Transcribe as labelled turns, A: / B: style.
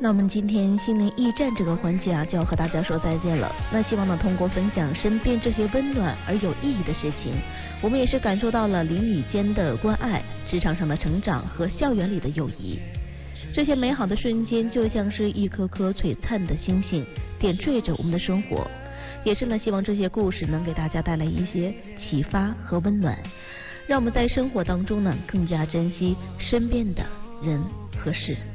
A: 那我们今天心灵驿站这个环节就要和大家说再见了。那希望呢，通过分享身边这些温暖而有意义的事情，我们也是感受到了邻里间的关爱、职场上的成长和校园里的友谊。这些美好的瞬间就像是一颗颗璀璨的星星，点缀着我们的生活。也是呢，希望这些故事能给大家带来一些启发和温暖，让我们在生活当中呢更加珍惜身边的人和事。